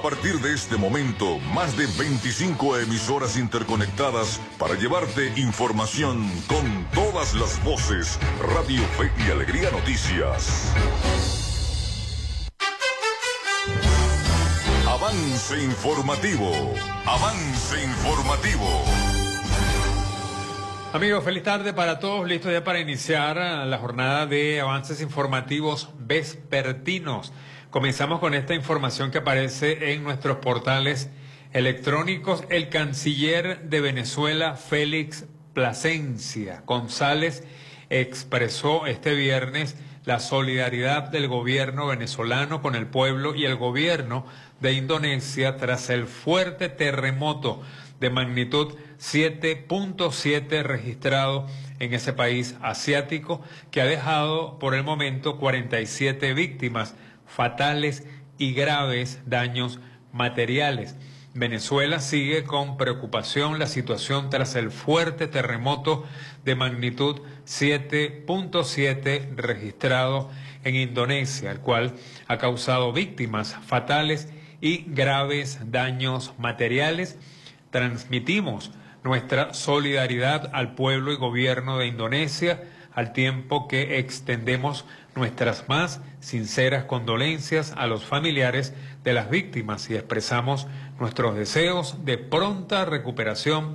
partir de este momento, más de 25 emisoras interconectadas para llevarte información con todas las voces. Radio Fe y Alegría Noticias. Avance informativo. Avance informativo. Amigos, feliz tarde para todos. Listo ya para iniciar la jornada de avances informativos vespertinos. Comenzamos con esta información que aparece en nuestros portales electrónicos. El canciller de Venezuela, Félix Plasencia González, expresó este viernes la solidaridad del gobierno venezolano con el pueblo y el gobierno de Indonesia tras el fuerte terremoto de magnitud 7.7 registrado en ese país asiático, que ha dejado por el momento 47 víctimas fatales y graves daños materiales. Venezuela sigue con preocupación la situación tras el fuerte terremoto de magnitud 7.7 registrado en Indonesia, el cual ha causado víctimas fatales y graves daños materiales. Transmitimos nuestra solidaridad al pueblo y gobierno de Indonesia, al tiempo que extendemos nuestras más sinceras condolencias a los familiares de las víctimas y expresamos nuestros deseos de pronta recuperación